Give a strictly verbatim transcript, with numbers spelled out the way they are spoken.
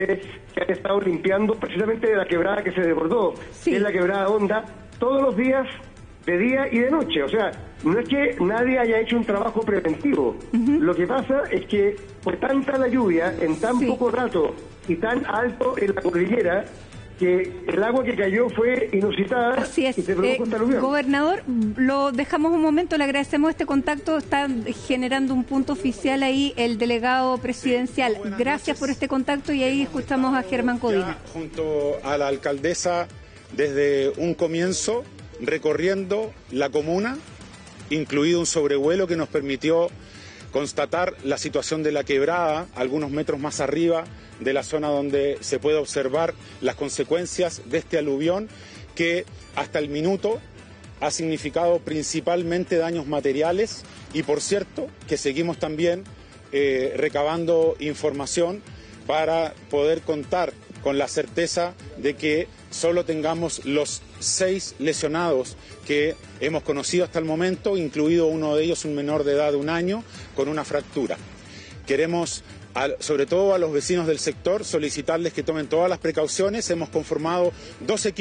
que han estado limpiando precisamente de la quebrada que se desbordó, sí. que es la quebrada Honda, todos los días, de día y de noche. O sea, no es que nadie haya hecho un trabajo preventivo. Uh-huh. Lo que pasa es que por tanta la lluvia, en tan sí. poco rato y tan alto en la cordillera, que el agua que cayó fue inusitada. Así es. Y se produjo eh, esta aluvión. Gobernador, lo dejamos un momento, le agradecemos este contacto, está generando un punto oficial ahí el delegado presidencial. Buenas Gracias noches. por este contacto y ahí escuchamos a Germán Codina. Junto a la alcaldesa desde un comienzo recorriendo la comuna, incluido un sobrevuelo que nos permitió constatar la situación de la quebrada algunos metros más arriba de la zona donde se puede observar las consecuencias de este aluvión que hasta el minuto ha significado principalmente daños materiales y, por cierto, que seguimos también eh, recabando información para poder contar con la certeza de que solo tengamos los seis lesionados que hemos conocido hasta el momento, incluido uno de ellos, un menor de edad de un año, con una fractura. Queremos, al, sobre todo a los vecinos del sector, solicitarles que tomen todas las precauciones. Hemos conformado dos equipos